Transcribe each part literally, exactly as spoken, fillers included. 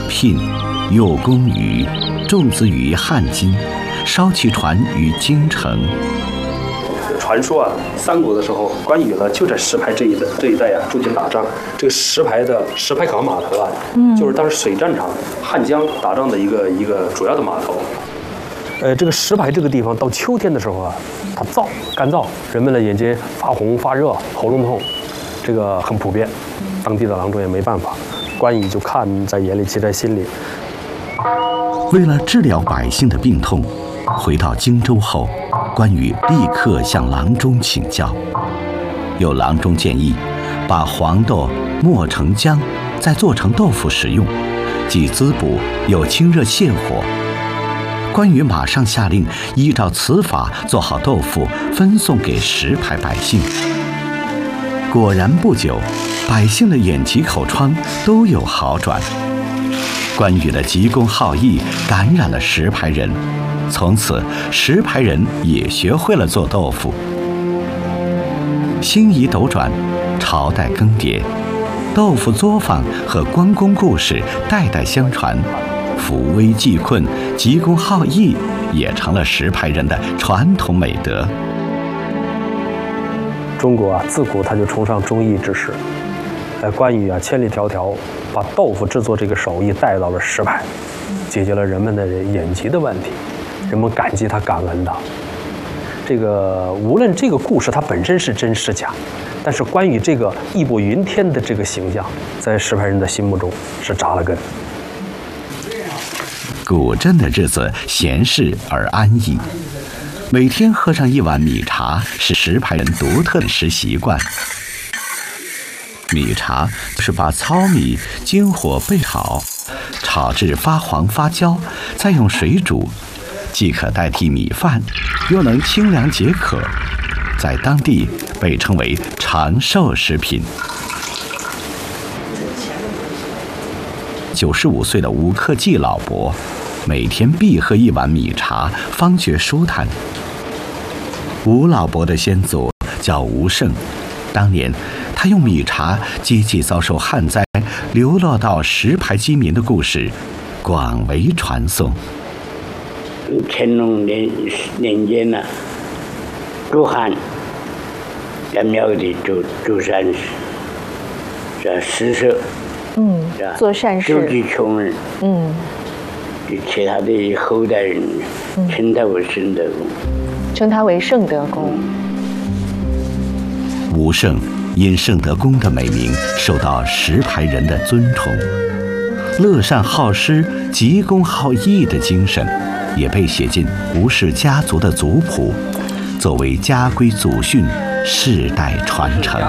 聘诱公于种子于汉津，烧其船于京城。 传说啊，三国的时候，关羽呢就在石牌这一带这一带啊驻军打仗。这个石牌的石牌港码头啊，嗯，就是当时水战场汉江打仗的一个一个主要的码头。呃，这个石牌这个地方到秋天的时候啊，它燥干燥，人们的眼睛发红发热，喉咙痛，这个很普遍。当地的郎中也没办法，关羽就看在眼里，记在心里。 为了治疗百姓的病痛，回到荆州后，关羽立刻向郎中请教。有郎中建议，把黄豆磨成浆，再做成豆腐食用，既滋补又清热泻火。关羽马上下令，依照此法做好豆腐，分送给石牌百姓。果然不久，百姓的眼疾口疮都有好转。关羽的急公好义感染了石牌人，从此石牌人也学会了做豆腐。星移斗转，朝代更迭，豆腐作坊和关公故事代代相传，扶危济困、急公好义也成了石牌人的传统美德。 中国啊，自古他就崇尚忠义之士。呃，关羽啊，千里迢迢把豆腐制作这个手艺带到了石牌，解决了人们的眼疾的问题，人们感激他，感恩他。这个无论这个故事它本身是真是假，但是关羽这个义薄云天的这个形象，在石牌人的心目中是扎了根。 古镇的日子闲适而安逸，每天喝上一碗米茶是石牌人独特的食习惯。米茶是把糙米经火焙炒，炒至发黄发焦，再用水煮，既可代替米饭，又能清凉解渴，在当地被称为长寿食品。九十五岁的吴克济老伯，每天必喝一碗米茶，方觉舒坦。吴老伯的先祖叫吴胜，当年他用米茶接济遭受旱灾、流落到石牌饥民的故事，广为传颂。 乾隆年年间呢，朱汉在庙里做做善事，叫施舍， 嗯，做善事， 救济穷人， 嗯， 给其他的后代人称他为圣德公， 称他为圣德公。 吴胜因圣德公的美名受到石牌人的尊崇，乐善好施、急公好义的精神也被写进吴氏家族的族谱，作为家规祖训，世代传承。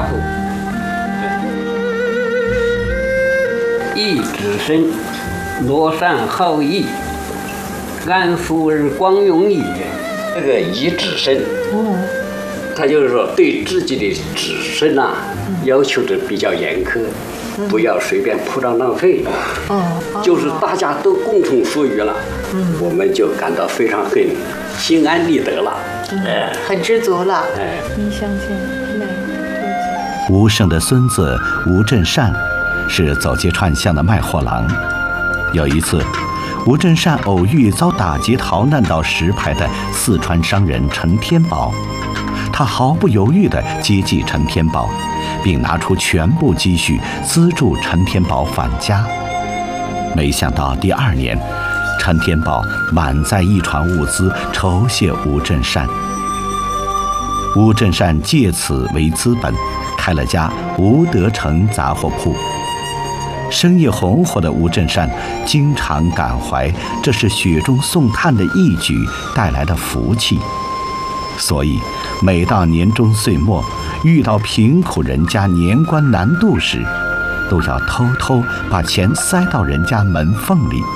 义之身，乐善好义，安富而光荣也。这个义之身，嗯，他就是说对自己的子孙啊，要求的比较严苛，嗯、不要随便铺张浪费。哦，就是大家都共同富裕了，嗯，我们就感到非常很心安理得了， 嗯，哎，很知足了。哎，你相信美？ 吴胜的孙子吴振善是走街串巷的卖货郎。有一次，吴振善偶遇遭打劫逃难到石牌的四川商人陈天宝，他毫不犹豫地接济陈天宝，并拿出全部积蓄资助陈天宝返家。没想到第二年，陈天宝满载一船物资酬谢吴振善，吴振善借此为资本，开了家吴德成杂货铺。生意红火的吴振善经常感怀这是雪中送炭的义举带来的福气，所以每到年终岁末，遇到贫苦人家年关难度时，都要偷偷把钱塞到人家门缝里。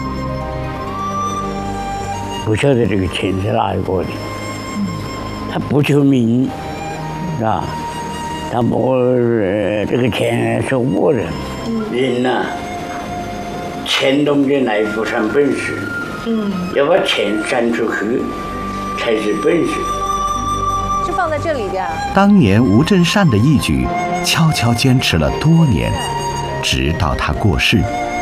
不晓得这个钱是哪一个的，他不求名，是吧？他不这个钱是我的。人呐、啊，钱中间来不算本事，嗯，要把钱散出去才是本事。 是放在这里的。 当年吴振善的义举，悄悄坚持了多年，直到他过世，